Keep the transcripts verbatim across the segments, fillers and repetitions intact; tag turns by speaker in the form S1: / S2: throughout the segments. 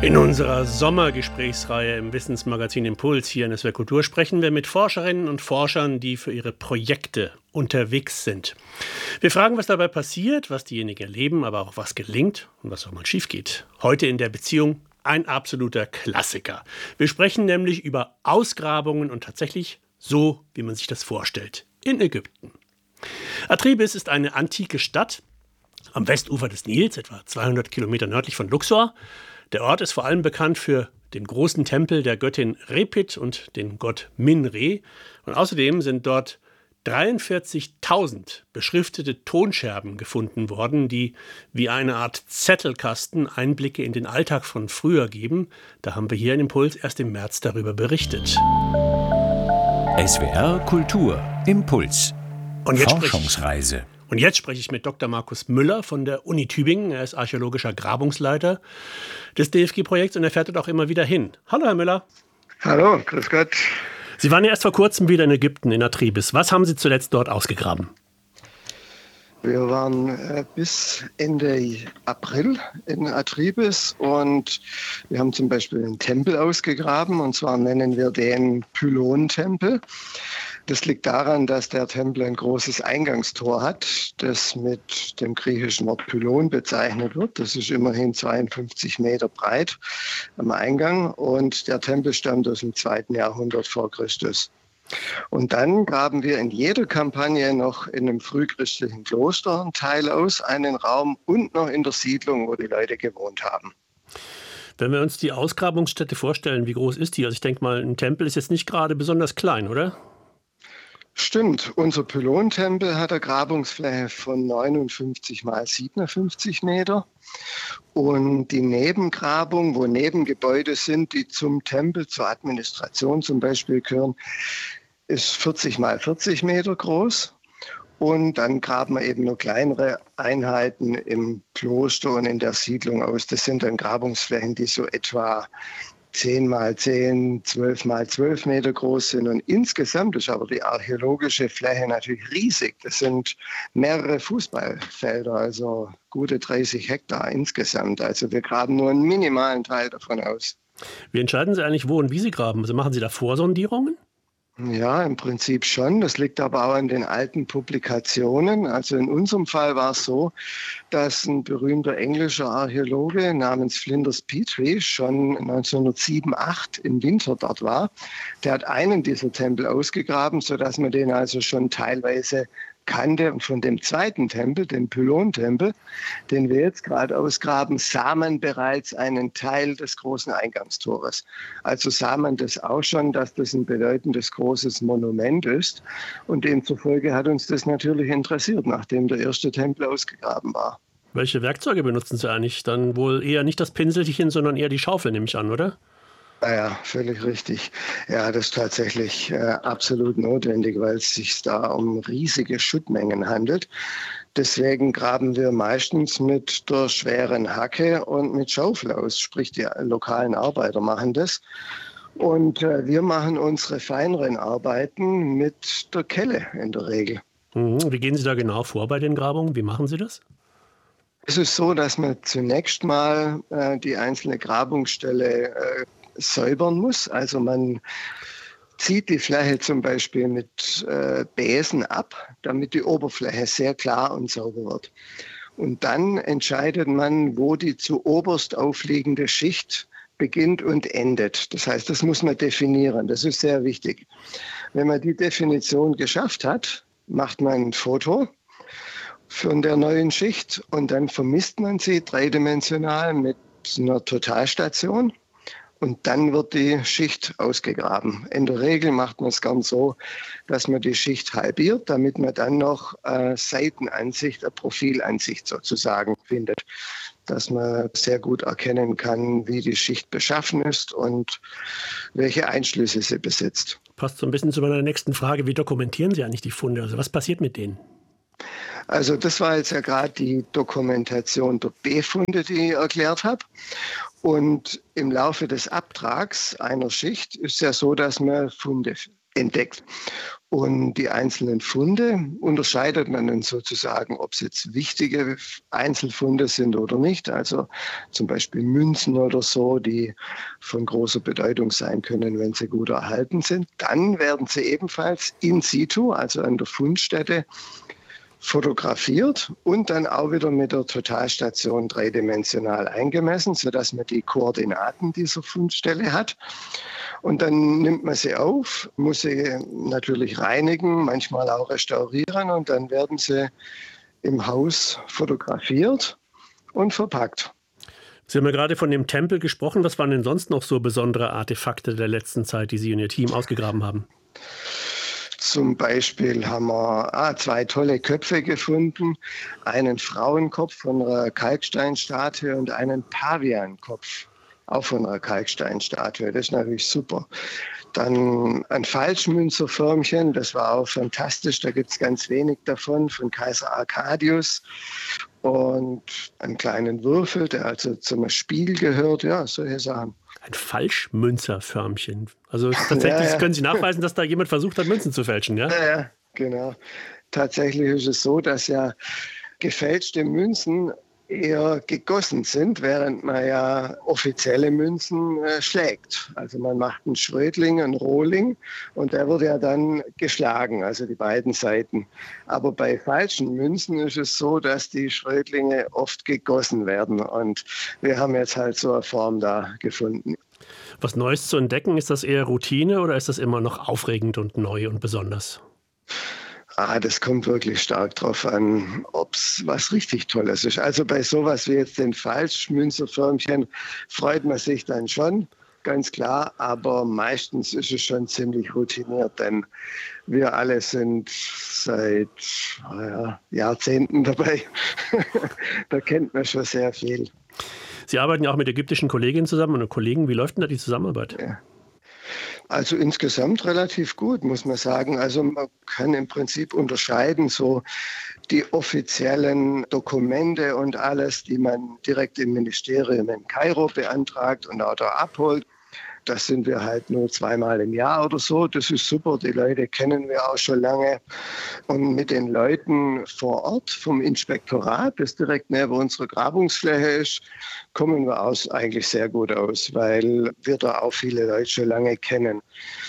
S1: In unserer Sommergesprächsreihe im Wissensmagazin Impuls hier in S W R Kultur sprechen wir mit Forscherinnen und Forschern, die für ihre Projekte unterwegs sind. Wir fragen, was dabei passiert, was diejenigen erleben, aber auch was gelingt und was auch mal schief geht. Heute in der Beziehung ein absoluter Klassiker. Wir sprechen nämlich über Ausgrabungen und tatsächlich so, wie man sich das vorstellt, in Ägypten. Athribis ist eine antike Stadt am Westufer des Nils, etwa zweihundert Kilometer nördlich von Luxor. Der Ort ist vor allem bekannt für den großen Tempel der Göttin Repit und den Gott Min-Re. Und außerdem sind dort dreiundvierzigtausend beschriftete Tonscherben gefunden worden, die wie eine Art Zettelkasten Einblicke in den Alltag von früher geben. Da haben wir hier in Impuls erst im März darüber berichtet.
S2: S W R Kultur Impuls.
S1: Und jetzt
S2: Forschungsreise.
S1: Sprich, und jetzt spreche ich mit Doktor Markus Müller von der Uni Tübingen. Er ist archäologischer Grabungsleiter des D F G-Projekts und er fährt dort auch immer wieder hin. Hallo, Herr Müller.
S3: Hallo, grüß Gott.
S1: Sie waren ja erst vor kurzem wieder in Ägypten, in Athribis. Was haben Sie zuletzt dort ausgegraben?
S3: Wir waren äh, bis Ende April in Athribis und wir haben zum Beispiel einen Tempel ausgegraben, und zwar nennen wir den Pylon-Tempel. Das liegt daran, dass der Tempel ein großes Eingangstor hat, das mit dem griechischen Wort Pylon bezeichnet wird. Das ist immerhin zweiundfünfzig Meter breit am Eingang und der Tempel stammt aus dem zweiten Jahrhundert vor Christus. Und dann graben wir in jeder Kampagne noch in einem frühchristlichen Kloster einen Teil aus, einen Raum und noch in der Siedlung, wo die Leute gewohnt haben.
S1: Wenn wir uns die Ausgrabungsstätte vorstellen, wie groß ist die? Also ich denke mal, ein Tempel ist jetzt nicht gerade besonders klein, oder?
S3: Stimmt, unser Pylontempel hat eine Grabungsfläche von neunundfünfzig mal siebenundfünfzig Meter. Und die Nebengrabung, wo Nebengebäude sind, die zum Tempel, zur Administration zum Beispiel gehören, ist vierzig mal vierzig Meter groß. Und dann graben wir eben nur kleinere Einheiten im Kloster und in der Siedlung aus. Das sind dann Grabungsflächen, die so etwa zehn mal zehn, zwölf mal zwölf Meter groß sind. Und insgesamt ist aber die archäologische Fläche natürlich riesig. Das sind mehrere Fußballfelder, also gute dreißig Hektar insgesamt. Also wir graben nur einen minimalen Teil davon aus.
S1: Wie entscheiden Sie eigentlich, wo und wie Sie graben? Also machen Sie da Vorsondierungen?
S3: Ja, im Prinzip schon. Das liegt aber auch an den alten Publikationen. Also in unserem Fall war es so, dass ein berühmter englischer Archäologe namens Flinders Petrie schon neunzehnhundertsieben, acht im Winter dort war. Der hat einen dieser Tempel ausgegraben, sodass man den also schon teilweise kannte. Und von dem zweiten Tempel, dem Pylon-Tempel, den wir jetzt gerade ausgraben, sah man bereits einen Teil des großen Eingangstores. Also sah man das auch schon, dass das ein bedeutendes großes Monument ist. Und demzufolge hat uns das natürlich interessiert, nachdem der erste Tempel ausgegraben war.
S1: Welche Werkzeuge benutzen Sie eigentlich? Dann wohl eher nicht das Pinselchen, sondern eher die Schaufel, nehme ich an, oder?
S3: Ja, ja, völlig richtig. Ja, das ist tatsächlich äh, absolut notwendig, weil es sich da um riesige Schuttmengen handelt. Deswegen graben wir meistens mit der schweren Hacke und mit Schaufel aus, sprich die lokalen Arbeiter machen das. Und äh, wir machen unsere feineren Arbeiten mit der Kelle in der Regel.
S1: Mhm. Wie gehen Sie da genau vor bei den Grabungen? Wie machen Sie das?
S3: Es ist so, dass man zunächst mal äh, die einzelne Grabungsstelle äh, säubern muss. Also man zieht die Fläche zum Beispiel mit äh, Besen ab, damit die Oberfläche sehr klar und sauber wird. Und dann entscheidet man, wo die zu oberst aufliegende Schicht beginnt und endet. Das heißt, das muss man definieren. Das ist sehr wichtig. Wenn man die Definition geschafft hat, macht man ein Foto von der neuen Schicht und dann vermisst man sie dreidimensional mit einer Totalstation. Und dann wird die Schicht ausgegraben. In der Regel macht man es gern so, dass man die Schicht halbiert, damit man dann noch äh, Seitenansicht, eine Profilansicht sozusagen findet. Dass man sehr gut erkennen kann, wie die Schicht beschaffen ist und welche Einschlüsse sie besitzt.
S1: Passt so ein bisschen zu meiner nächsten Frage. Wie dokumentieren Sie eigentlich die Funde? Also was passiert mit denen?
S3: Also das war jetzt ja gerade die Dokumentation der Befunde, die ich erklärt habe. Und im Laufe des Abtrags einer Schicht ist ja so, dass man Funde entdeckt. Und die einzelnen Funde unterscheidet man dann sozusagen, ob es jetzt wichtige Einzelfunde sind oder nicht. Also zum Beispiel Münzen oder so, die von großer Bedeutung sein können, wenn sie gut erhalten sind. Dann werden sie ebenfalls in situ, also an der Fundstätte, fotografiert und dann auch wieder mit der Totalstation dreidimensional eingemessen, sodass man die Koordinaten dieser Fundstelle hat. Und dann nimmt man sie auf, muss sie natürlich reinigen, manchmal auch restaurieren und dann werden sie im Haus fotografiert und verpackt.
S1: Sie haben ja gerade von dem Tempel gesprochen. Was waren denn sonst noch so besondere Artefakte der letzten Zeit, die Sie und Ihr Team ausgegraben haben?
S3: Zum Beispiel haben wir ah, zwei tolle Köpfe gefunden, einen Frauenkopf von einer Kalksteinstatue und einen Paviankopf, auch von einer Kalksteinstatue. Das ist natürlich super. Dann ein Falschmünzerförmchen, das war auch fantastisch, da gibt es ganz wenig davon, von Kaiser Arcadius. Und einen kleinen Würfel, der also zum Spiel gehört, ja, solche Sachen.
S1: Ein Falschmünzerförmchen. Also tatsächlich ja, ja. Können Sie nachweisen, dass da jemand versucht hat, Münzen zu fälschen, ja?
S3: Ja, ja, genau. Tatsächlich ist es so, dass ja gefälschte Münzen eher gegossen sind, während man ja offizielle Münzen äh, schlägt. Also man macht einen Schrödling, einen Rohling und der wird ja dann geschlagen, also die beiden Seiten. Aber bei falschen Münzen ist es so, dass die Schrödlinge oft gegossen werden und wir haben jetzt halt so eine Form da gefunden.
S1: Was Neues zu entdecken, ist das eher Routine oder ist das immer noch aufregend und neu und besonders?
S3: Ah, das kommt wirklich stark drauf an, ob es was richtig Tolles ist. Also bei sowas wie jetzt den Falschmünzerförmchen freut man sich dann schon, ganz klar. Aber meistens ist es schon ziemlich routiniert, denn wir alle sind seit ja, Jahrzehnten dabei. Da kennt man schon sehr viel.
S1: Sie arbeiten ja auch mit ägyptischen Kolleginnen zusammen und Kollegen. Wie läuft denn da die Zusammenarbeit?
S3: Ja. Also insgesamt relativ gut, muss man sagen. Also man kann im Prinzip unterscheiden, so die offiziellen Dokumente und alles, die man direkt im Ministerium in Kairo beantragt und auch da abholt. Das sind wir halt nur zweimal im Jahr oder so. Das ist super, die Leute kennen wir auch schon lange. Und mit den Leuten vor Ort vom Inspektorat, das direkt neben unserer Grabungsfläche ist, kommen wir aus eigentlich sehr gut aus, weil wir da auch viele Leute schon lange kennen.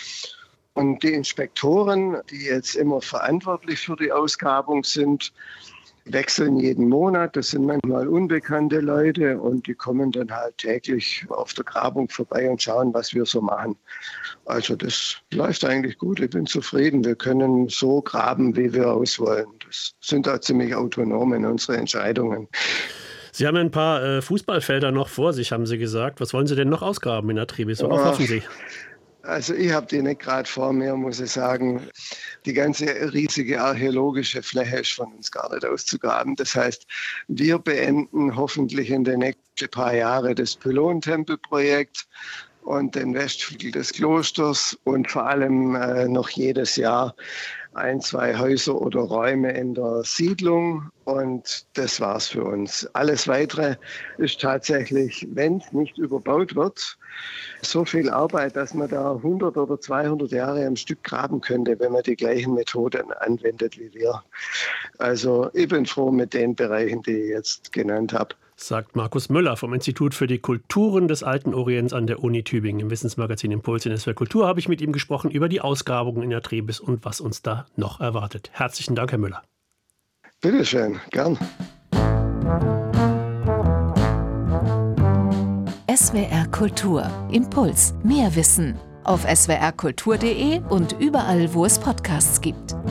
S3: Und die Inspektoren, die jetzt immer verantwortlich für die Ausgrabung sind, wechseln jeden Monat. Das sind manchmal unbekannte Leute und die kommen dann halt täglich auf der Grabung vorbei und schauen, was wir so machen. Also das läuft eigentlich gut. Ich bin zufrieden. Wir können so graben, wie wir auswollen. Das sind da ziemlich autonom in unsere Entscheidungen.
S1: Sie haben ein paar äh, Fußballfelder noch vor sich, haben Sie gesagt. Was wollen Sie denn noch ausgraben in Athribis? Worauf hoffen Sie?
S3: Also ich habe die nicht gerade vor mir, muss ich sagen. Die ganze riesige archäologische Fläche ist von uns gar nicht auszugraben. Das heißt, wir beenden hoffentlich in den nächsten paar Jahren das Pylontempelprojekt und den Westflügel des Klosters und vor allem äh, noch jedes Jahr ein, zwei Häuser oder Räume in der Siedlung und das war's für uns. Alles Weitere ist tatsächlich, wenn es nicht überbaut wird, so viel Arbeit, dass man da hundert oder zweihundert Jahre am Stück graben könnte, wenn man die gleichen Methoden anwendet wie wir. Also ich bin froh mit den Bereichen, die ich jetzt genannt habe.
S1: Sagt Markus Müller vom Institut für die Kulturen des Alten Orients an der Uni Tübingen. Im Wissensmagazin Impuls in S W R Kultur habe ich mit ihm gesprochen über die Ausgrabungen in Athribis und was uns da noch erwartet. Herzlichen Dank, Herr Müller.
S3: Bitteschön, gern.
S4: S W R Kultur. Impuls. Mehr Wissen. Auf s w r kultur punkt d e und überall, wo es Podcasts gibt.